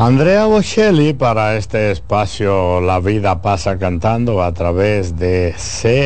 Andrea Bocelli para este espacio La Vida Pasa Cantando a través de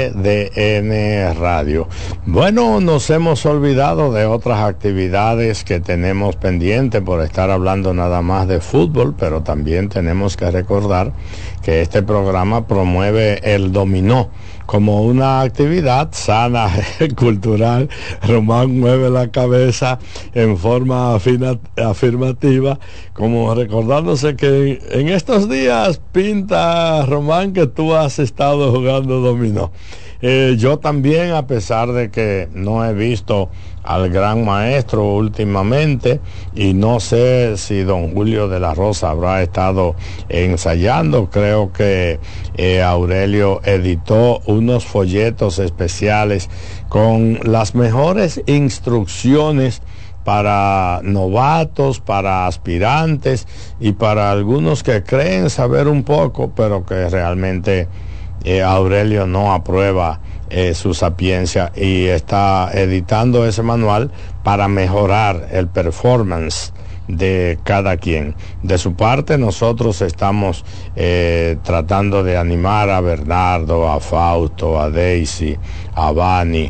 CDN Radio. Bueno, nos hemos olvidado de otras actividades que tenemos pendientes por estar hablando nada más de fútbol, pero también tenemos que recordar que este programa promueve el dominó como una actividad sana, cultural. Román mueve la cabeza en forma afirmativa, como recordándose que en estos días pinta, Román, que tú has estado jugando dominó. Yo también, a pesar de que no he visto al gran maestro últimamente y no sé si don Julio de la Rosa habrá estado ensayando, creo que Aurelio editó unos folletos especiales con las mejores instrucciones para novatos, para aspirantes y para algunos que creen saber un poco, pero que realmente Aurelio no aprueba su sapiencia y está editando ese manual para mejorar el performance de cada quien. De su parte, nosotros estamos tratando de animar a Bernardo, a Fausto, a Daisy, a Vani,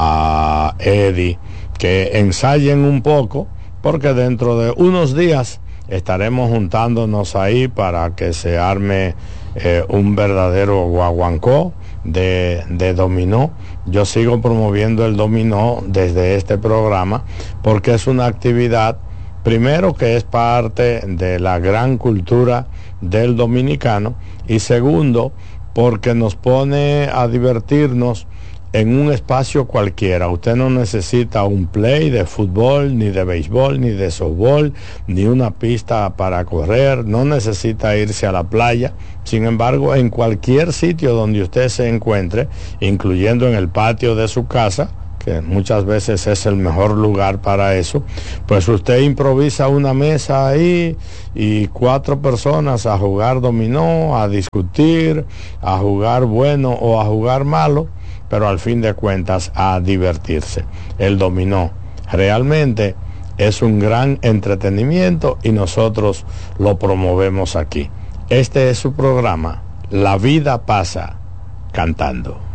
a Eddie, que ensayen un poco, porque dentro de unos días estaremos juntándonos ahí para que se arme un verdadero guaguancó de dominó. Yo sigo promoviendo el dominó desde este programa porque es una actividad, primero, que es parte de la gran cultura del dominicano, y segundo, porque nos pone a divertirnos en un espacio cualquiera. Usted no necesita un play de fútbol, ni de béisbol, ni de softball, ni una pista para correr, no necesita irse a la playa. Sin embargo, en cualquier sitio donde usted se encuentre, incluyendo en el patio de su casa, que muchas veces es el mejor lugar para eso, pues usted improvisa una mesa ahí y 4 personas a jugar dominó, a discutir, a jugar bueno o a jugar malo, pero al fin de cuentas a divertirse. El dominó realmente es un gran entretenimiento y nosotros lo promovemos aquí. Este es su programa, La Vida Pasa Cantando.